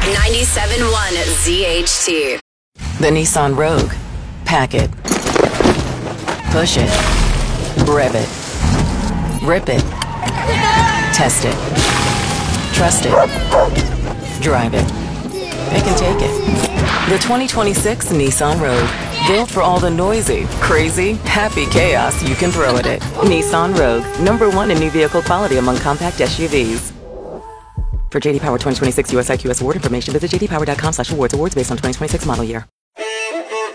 97.1 ZHT. The Nissan Rogue. Pack it. Push it. Rev it. Rip it. Test it. Trust it. Drive it. Pick and take it. The 2026 Nissan Rogue. Built for all the noisy, crazy, happy chaos you can throw at it. Nissan Rogue. #1 in new vehicle quality among compact SUVs. For JD Power 2026 US IQS award information, visit jdpower.com/awards. Awards based on 2026 model year.